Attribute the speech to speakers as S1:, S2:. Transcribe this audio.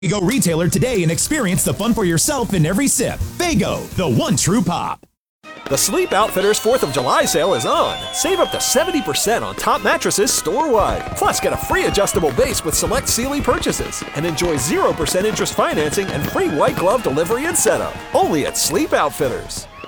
S1: Go retailer today and experience the fun for yourself in every sip. Faygo, the one true pop.
S2: The Sleep Outfitters 4th of July sale is on. Save up to 70% on top mattresses store-wide. Plus, get a free adjustable base with select Sealy purchases. And enjoy 0% interest financing and free white glove delivery and setup. Only at Sleep Outfitters.